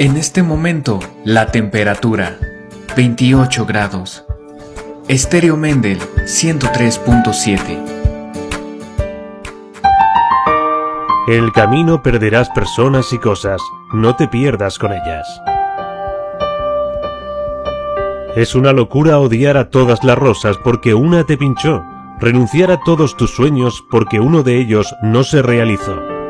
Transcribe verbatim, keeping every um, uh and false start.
En este momento, la temperatura, veintiocho grados. Estéreo Mendel, ciento tres punto siete. En el camino perderás personas y cosas, no te pierdas con ellas. Es una locura odiar a todas las rosas porque una te pinchó, renunciar a todos tus sueños porque uno de ellos no se realizó.